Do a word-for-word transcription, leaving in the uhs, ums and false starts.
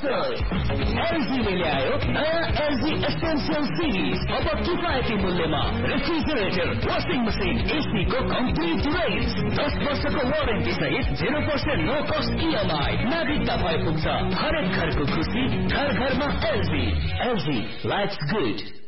LG ले ल्यायो नयाँ एलजी एसेन्शियल सिरिज। अब किफायती मूल्यमा रेफ्रिजरेटर, वाशिङ मसिन, एसी को कम्प्लिट रेन्ज, दस वर्षको वारेन्टी सहित zero percent no cost EMI. नागरिकता भए पुग्छ हरेक घरको खुशी, घर घरमा एलजी। LG lives good.